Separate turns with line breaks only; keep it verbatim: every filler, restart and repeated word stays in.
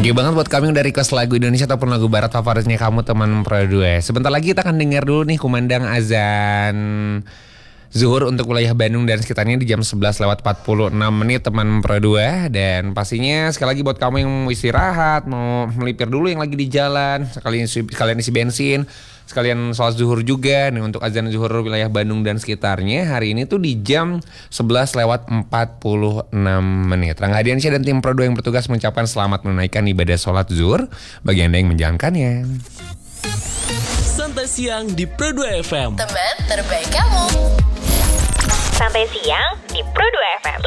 Thank you banget buat kami yang dari request lagu Indonesia ataupun lagu barat favoritnya kamu teman Pro dua. Sebentar lagi kita akan dengar dulu nih kumandang azan zuhur untuk wilayah Bandung dan sekitarnya di jam sebelas lewat empat puluh enam menit teman Pro dua. Dan pastinya sekali lagi buat kamu yang mau istirahat, mau melipir dulu yang lagi di jalan, sekalian isi, sekalian isi bensin, sekalian sholat zuhur juga nih untuk azan zuhur wilayah Bandung dan sekitarnya. Hari ini tuh di jam sebelas lewat empat puluh enam menit. Rangga Hadiansyah dan tim Pro dua yang bertugas mengucapkan selamat menunaikan ibadah sholat zuhur bagi Anda yang menjalankannya.
Santai siang di Pro dua F M.
Teman terbaik kamu.
Santai siang di Pro dua F M.